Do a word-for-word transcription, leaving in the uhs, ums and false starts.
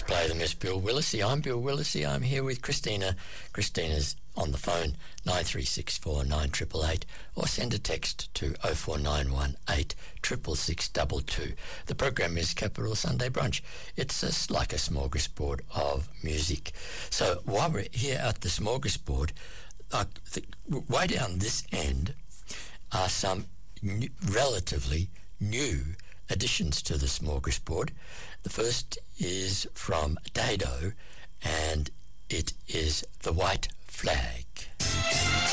play them is Bill Willisey. I'm Bill Willisey. I'm here with Christina. Christina's on the phone, nine three six four nine eight eight eight, or send a text to oh four nine one eight six six six two two. The program is Capital Sunday Brunch. It's just like a smorgasbord of music. So while we're here at the smorgasbord, uh, the, way down this end are some new, relatively new additions to the smorgasbord. The first is from Dado, and it is The White Flag.